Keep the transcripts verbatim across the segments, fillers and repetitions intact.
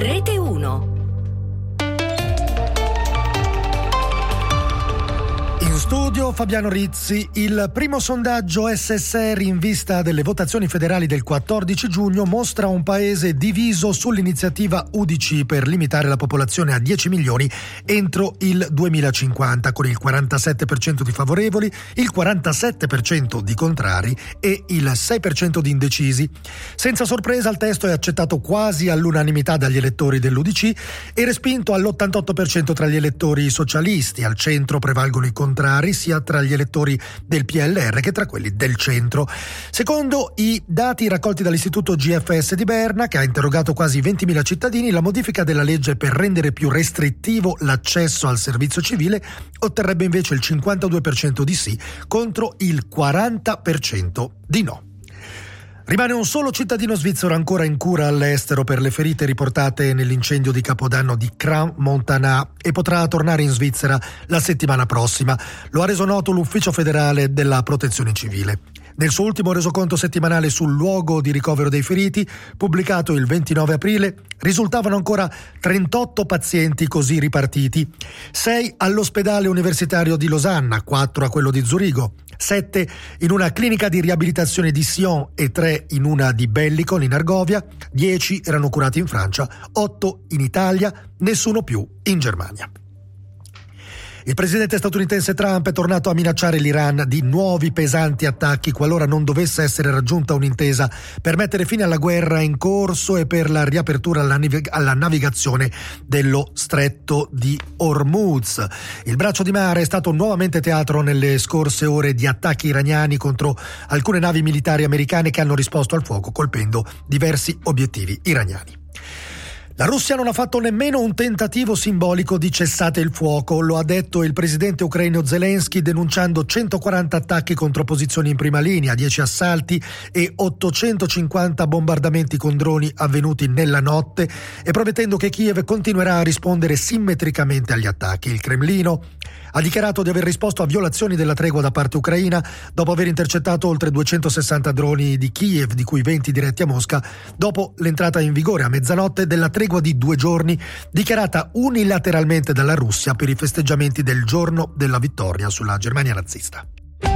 Rete uno. In studio Fabiano Rizzi. Il primo sondaggio S S R in vista delle votazioni federali del quattordici giugno mostra un paese diviso sull'iniziativa U D C per limitare la popolazione a dieci milioni entro il duemilacinquanta, con il quarantasette per cento di favorevoli, il quarantasette per cento di contrari e il sei per cento di indecisi. Senza sorpresa il testo è accettato quasi all'unanimità dagli elettori dell'U D C e respinto all'ottantotto per cento tra gli elettori socialisti. Al centro prevalgono i contrari, sia tra gli elettori del P L R che tra quelli del centro. Secondo i dati raccolti dall'Istituto G F S di Berna, che ha interrogato quasi ventimila cittadini, la modifica della legge per rendere più restrittivo l'accesso al servizio civile otterrebbe invece il cinquantadue per cento di sì contro il quaranta per cento di no. Rimane un solo cittadino svizzero ancora in cura all'estero per le ferite riportate nell'incendio di Capodanno di Crans-Montana e potrà tornare in Svizzera la settimana prossima. Lo ha reso noto l'Ufficio federale della Protezione Civile. Nel suo ultimo resoconto settimanale sul luogo di ricovero dei feriti, pubblicato il ventinove aprile, risultavano ancora trentotto pazienti così ripartiti, sei all'ospedale universitario di Losanna, quattro a quello di Zurigo, sette in una clinica di riabilitazione di Sion e tre in una di Bellicon in Argovia, dieci erano curati in Francia, otto in Italia, nessuno più in Germania. Il presidente statunitense Trump è tornato a minacciare l'Iran di nuovi pesanti attacchi qualora non dovesse essere raggiunta un'intesa per mettere fine alla guerra in corso e per la riapertura alla, navig- alla navigazione dello stretto di Hormuz. Il braccio di mare è stato nuovamente teatro nelle scorse ore di attacchi iraniani contro alcune navi militari americane che hanno risposto al fuoco colpendo diversi obiettivi iraniani. La Russia non ha fatto nemmeno un tentativo simbolico di cessate il fuoco, lo ha detto il presidente ucraino Zelensky denunciando centoquaranta attacchi contro posizioni in prima linea, dieci assalti e ottocentocinquanta bombardamenti con droni avvenuti nella notte e promettendo che Kiev continuerà a rispondere simmetricamente agli attacchi. Il Cremlino ha dichiarato di aver risposto a violazioni della tregua da parte ucraina dopo aver intercettato oltre duecentosessanta droni di Kiev, di cui venti diretti a Mosca, dopo l'entrata in vigore a mezzanotte della tregua di due giorni dichiarata unilateralmente dalla Russia per i festeggiamenti del giorno della vittoria sulla Germania nazista.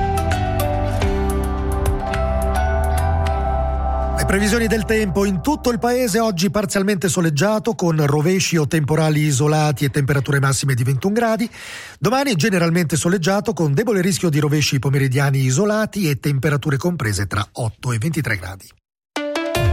Le previsioni del tempo: in tutto il paese oggi parzialmente soleggiato con rovesci o temporali isolati e temperature massime di ventuno gradi. Domani generalmente soleggiato con debole rischio di rovesci pomeridiani isolati e temperature comprese tra otto e ventitré gradi.